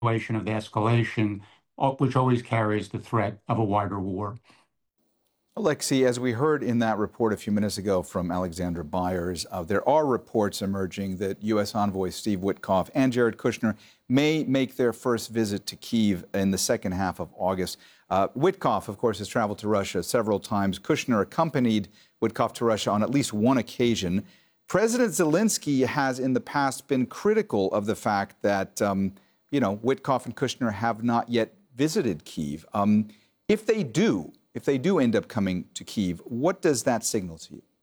situation of the escalation, which always carries the threat of a wider war. Alexei, as we heard in that report a few minutes ago from Alexandra Byers, there are reports emerging that U.S. envoy Steve Witkoff and Jared Kushner may make their first visit to Kyiv in the second half of August. Witkoff, of course, has traveled to Russia several times. Kushner accompanied Witkoff to Russia on at least one occasion. President Zelensky has in the past been critical of the fact that, Witkoff and Kushner have not yet visited Kyiv. If they do end up coming to Kyiv, what does that signal to you?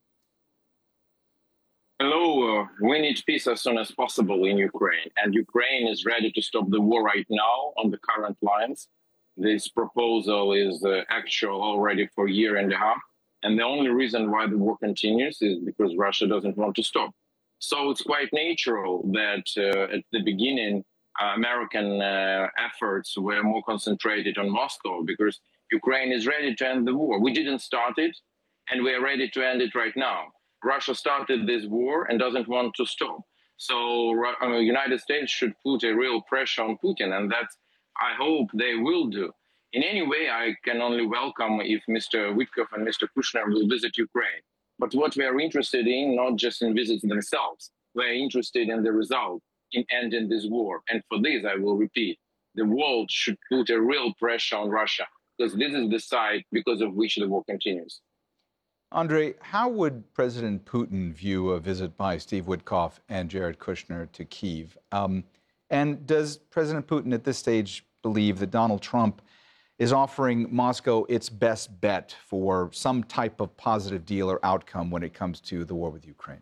Hello, we need peace as soon as possible in Ukraine, and Ukraine is ready to stop the war right now on the current lines. This proposal is actual already for a year and a half, and the only reason why the war continues is because Russia doesn't want to stop. So it's quite natural that at the beginning, American efforts were more concentrated on Moscow because Ukraine is ready to end the war. We didn't start it, and we are ready to end it right now. Russia started this war and doesn't want to stop. So United States should put a real pressure on Putin, and that I hope they will do. In any way, I can only welcome if Mr. Witkoff and Mr. Kushner will visit Ukraine. But what we are interested in, not just in visits themselves, we're interested in the result, in ending this war. And for this, I will repeat, the world should put a real pressure on Russia, because this is the side because of which the war continues. Andrei, how would President Putin view a visit by Steve Witkoff and Jared Kushner to Kyiv? And does President Putin at this stage believe that Donald Trump is offering Moscow its best bet for some type of positive deal or outcome when it comes to the war with Ukraine?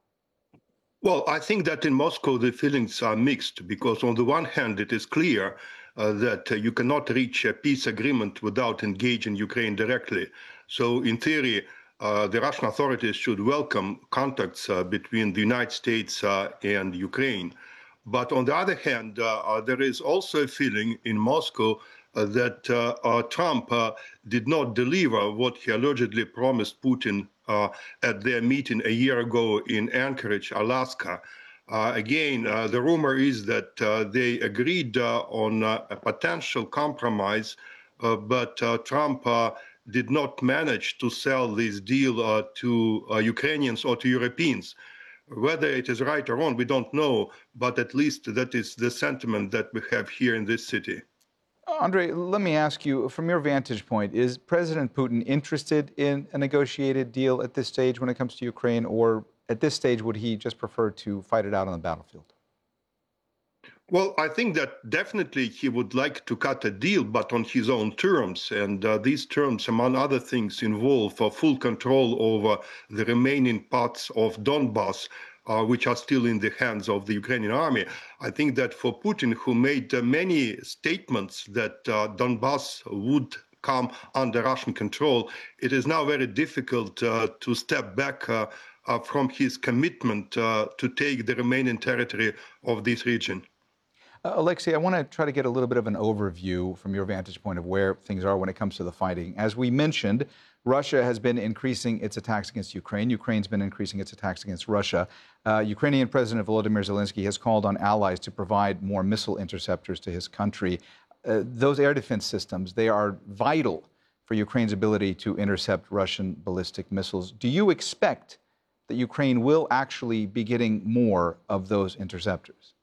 Well, I think that in Moscow the feelings are mixed, because on the one hand it is clear that you cannot reach a peace agreement without engaging Ukraine directly. So in theory, the Russian authorities should welcome contacts between the United States and Ukraine. But on the other hand, there is also a feeling in Moscow that Trump did not deliver what he allegedly promised Putin at their meeting a year ago in Anchorage, Alaska. Again, the rumor is that they agreed on a potential compromise, but Trump did not manage to sell this deal to Ukrainians or to Europeans. Whether it is right or wrong, we don't know, but at least that is the sentiment that we have here in this city. Andrei, let me ask you, from your vantage point, is President Putin interested in a negotiated deal at this stage when it comes to Ukraine, or at this stage would he just prefer to fight it out on the battlefield? Well, I think that definitely he would like to cut a deal, but on his own terms. And these terms, among other things, involve full control over the remaining parts of Donbass, which are still in the hands of the Ukrainian army. I think that for Putin, who made many statements that Donbass would come under Russian control, it is now very difficult to step back from his commitment to take the remaining territory of this region. Alexei, I want to try to get a little bit of an overview from your vantage point of where things are when it comes to the fighting. As we mentioned, Russia has been increasing its attacks against Ukraine. Ukraine's been increasing its attacks against Russia. Ukrainian President Volodymyr Zelensky has called on allies to provide more missile interceptors to his country. Those air defense systems, they are vital for Ukraine's ability to intercept Russian ballistic missiles. Do you expect that Ukraine will actually be getting more of those interceptors?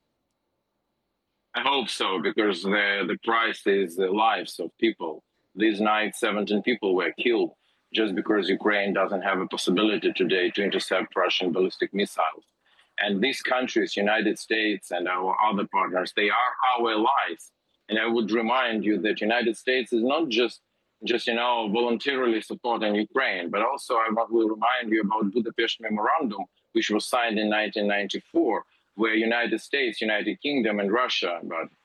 I hope so, because the price is the lives of people. This night, 17 people were killed just because Ukraine doesn't have a possibility today to intercept Russian ballistic missiles. And these countries, United States and our other partners, they are our allies. And I would remind you that United States is not just voluntarily supporting Ukraine, but also I will remind you about Budapest Memorandum, which was signed in 1994, where United States, United Kingdom, and Russia,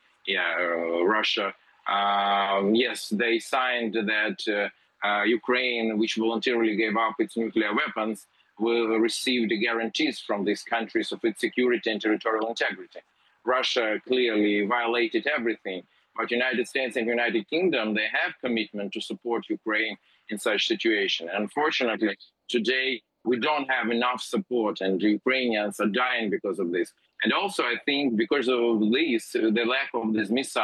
yes, they signed that Ukraine, which voluntarily gave up its nuclear weapons, will receive the guarantees from these countries of its security and territorial integrity. Russia clearly violated everything, but United States and United Kingdom, they have commitment to support Ukraine in such situation. Unfortunately, today, we don't have enough support, and the Ukrainians are dying because of this. And also, I think because of this, the lack of these missiles.